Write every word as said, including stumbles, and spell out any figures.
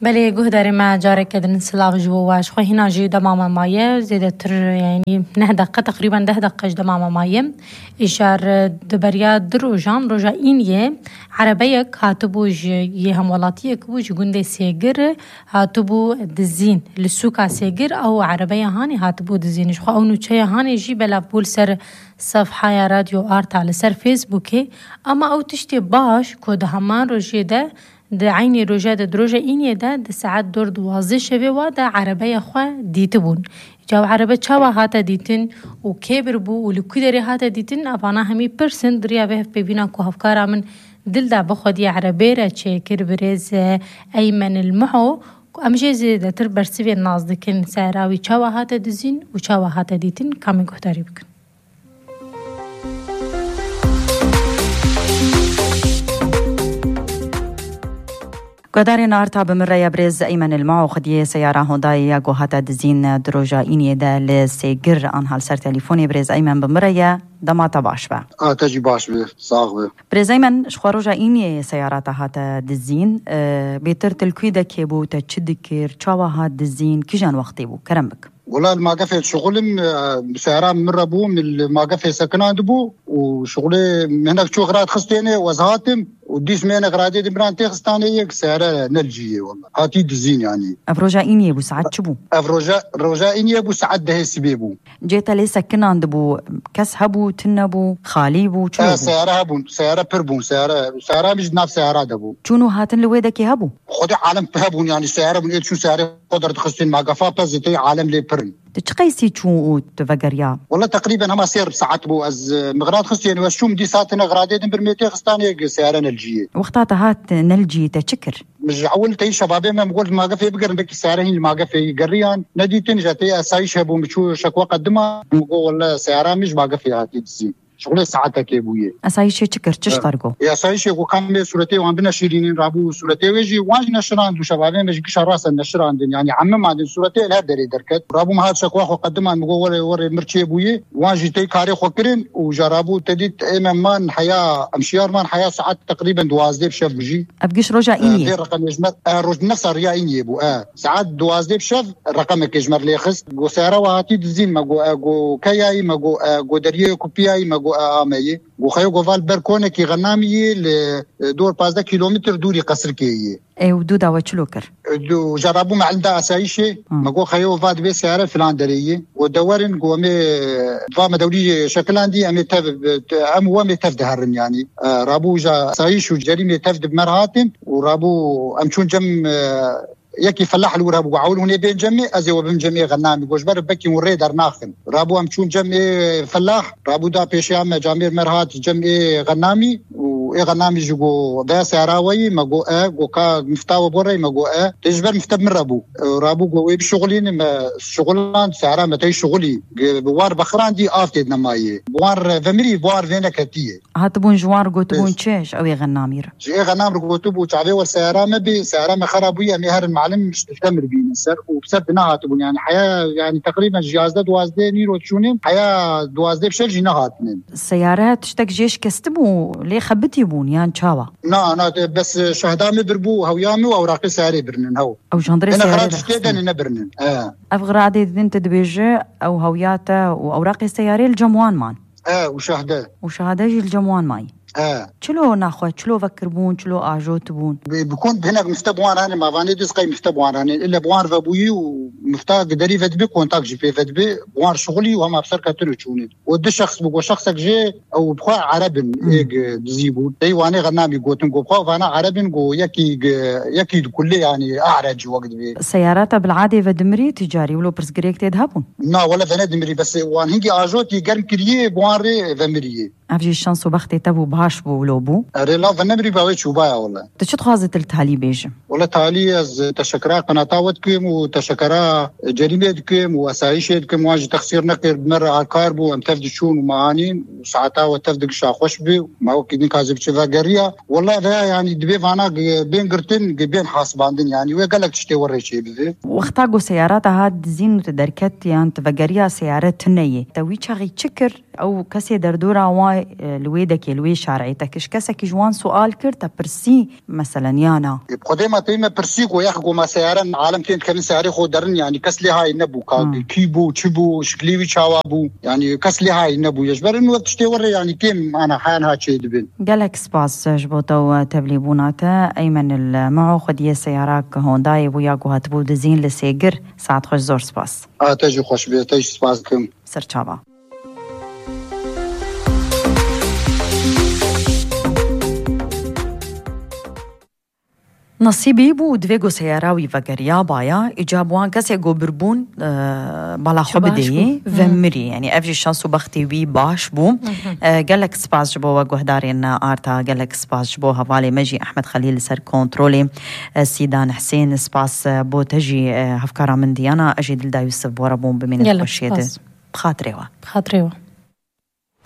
بله جهدار ما جارك كدن سلاف جواش خو هنا جي دماما مايه زيادتر يعني نه دقيقة تقريبا ده دقيقة دماما مايه إشار دبريا دروجان رجا إنيه عربيك هاتبوج يهم ولاتيك بوج جندي سيجر هاتبو دزين للسوكا سيجر أو عربية هاني هاتبو دزين خو أو نوتشيا هاني جي بلا بول سر صفحة يا راديو آرت على سر فيسبوكي أما أو تشتي باش كود همان رجي ده ده عيني روجا ده دروجا إني ده ده ساعات دور دوازده شوه و ده عربية خواه ديت بون جاو عربه چاوا هاتا دیتن و کبر بو و لکوی داری هاتا دیتن افانا همی پرسن دریا به ببینا که هفکارا من دل دا بخودی عربه را چه کر برز ایمن المحو امجه زیده تر برسوی نازدکن ساراوی چاوا هاتا دزین و چاوا هاتا دیتن کامی گفتاری بکن. قدر نارتا بمرة يبرز أيمن المعو خديه سيارة هونداي ياغو هاتا دزين دروجا إني دا لسيجر آنها لسر تليفوني برز أيمن بمرة يا دما تباش با آه تجي باش بي صاغ بي برز أيمن شخواروجا إني سيارات هاتا دزين اه بيتر تلكويدا كيبو تشدكير چاوا هات دزين كيجان وقتي بو كرم بك والله الماقفة شغلم سيارة مرة بو من الماقفة سكنان دبو وشغلي هناك شو غرات خستيني وزهاتم وديش مينا غرادي دمران تيخستاني سيارة نلجية والله هاتي دزين يعني أفروجا إني أبو سعد شبو أفروجا روجا إني أبو سعد ده سبيبو جيتا لي سكنان دبو كس هبو تنبو خالي بو شو آه سيارة هبو سيارة بربو سيارة سيارة مش ناف سيارة دبو شونو هاتن لويدكي هبو خدي عالم بهبون يعني سيارة من إيد شو سيارة قدرت خستين ماقفة بزيتي عالم لي برن تشقيسي شو تفجريا والله تقريبا هما سير ساعات بو از مغرات خستين وشو مدي ساعتنا غرادي دم برميتي خستاني سيارة نلجية وقتها هات نلجي تشكر مش عول تي شبابي ما بقول ما قفي بقر بك سيارين ما قفي قريان نديتن جاتي اسايش ابو مشو شكوى قدمها بقول والله سيارة مش ما قفي هاتي تزي شغله ساعتك ابويه اسايش تشكر تشترقو يا اسايش وكم صورتي وان بنا شيرين رابو صورتي ويجي واج نشران دو شبابي مش كشراس النشران يعني عمم عند صورتي لها دري دركت رابو ما هاد شكوى قدمها بقول ور مرشي ابويه واجي تي كاري خوكرين وجرابو تديت امام حياه امشيار مان حياه ساعات تقريبا دوازده بشف بجي ابقيش رجع اني غير رقم يجمر رج نفس ريايني ابو اه ساعات دوازده بشف رقمك يجمر لي خص جو سياره وهاتي دزين ما جو جو كياي ما جو جو دريه كوبياي ما جو آمي وخيو قوال بركونة كي غنامي لدور بازده كيلومتر دوري قصر كي اي ودودا وچلوكر دو جرابو ما عنده اسايشه ما جو خيو فاد بي سياره فلاندريه ودورن قومي فما دولي شكلاندي امي تف ام ومي تفدهرن يعني رابو جا اسايش وجريمه تفد بمرهاتن ورابو امشون جم يكي فلاح الوراب وعول هنا بين جميع أزي وبين جميع غنامي وجبر بكي وريدر ناخن رابو أمشون جميع فلاح رابو دا بيشيام جامير مرهات جميع غنامي وإيه غنامي جوجو بس عراوي ما جو آه جو كا مفتاو بري ما جو آه تجبر مفتب من رابو رابو جو إيه بشغلين ما شغلان سعرا ما تي شغلي بوار بخران دي آفتد نماية بوار فمري بوار فينا كتير هاتبون جوار جو تبون تشيش أو غنامير إيه غنامر جو تبو تعبي والسعرا ما بي سعرا ما خرابوية مهر المعلم مش تستمر بين السر وبسبب نهاتبون يعني حياة يعني تقريبا جهاز ده دوازده نيرو تشونين حياة دوازده بشرج نهاتنين السيارات تشتك جيش كستبو ليه خبتي بون يعني شاوا نا نا بس شهدامي بربو هويامي وأوراقي ساري برنن هو أو جندري ساري أنا غرات شتيدن إن برنن آه أفغرادي دين تدبيجة أو هوياته وأوراقي سياري الجموان مان آه وشهده وشهده جي الجموان ماي آه شلو ناخذ شلو فكر بون شلو آجو تبون بكون هناك مفتبوان أنا ما فاني ديسقي مفتبوان أنا إلا بوان فابوي ومفتاق داري فدبي كونتاك جي بي فدبي بوان شغلي وهم أبصر كتلو تشوني ودي شخص بقو شخصك جي أو بخوا عربن إيج دزيبون دي واني غنامي قوتن قو بخوا فانا عربن قو يكي يكي كله يعني أعرج وقت بي سيارات بالعادة فدمري تجاري ولو برسقريك تذهبون نا ولا فانا دمري بس وان هنجي آجوتي قرن كريه بوان ري فمريه أفجي الشانس وبختي تبو باش بو ولوبو ريلا فنمري باوي شوبايا والله تشت خازت التالي بيجي والله تالي از تشكرا قناتاوتكم وتشكرا جريمتكم واسايشتكم واجي تخسير نقر بمره على الكاربو ام تفد شون ومعانين وساعتها وتفدق شاخوش بي ما هو كدين كازب شفا قريه والله ده يعني دبي فانا بين قرتين بين حاسباندين يعني وقالك تشتي وري شي بذي واختاقوا سيارات هاد زين تدركت يعني تفقريا سيارات تنيه توي شاغي تشكر او كسي دردورا واي لويدك لوي شارعيتك اش كسك جوان سؤال كرت برسي مثلا يانا بقدي ما تيمة برسيق وياخذوا ما سيارة عالم تين كمن سيارة خودرن يعني كسلي هاي نبو كابي كيبو تشبو شكليوي شوابو يعني كسلي هاي نبو يجبر إنه تشتوري يعني كم أنا حان هاتشي دبن. قالك سباس جبوتو تبليبوناتا أيمن المعو خدية سيارات هونداي وياكو هاتبو دزين لسيجر ساعت خوش زور سباس. آه تجي خوش بيه تجي سباس كم. سرچابا. نصیبی بود دویگو سیاراوی و گریا بایا اجابوان کسی گو بربون بالا خوب دی و مری یعنی افجی شانس و بختی وی باش بو گلک سپاس جبو و گهدارین آرتا گلک سپاس جبو حوالی مجی احمد خلیل سر کنترولی سیدان حسین سپاس بو تجی هفکارا من دیانا اجی دل دا یوسف بورا بون بمین الخوشیده بخاطره و بخاطره و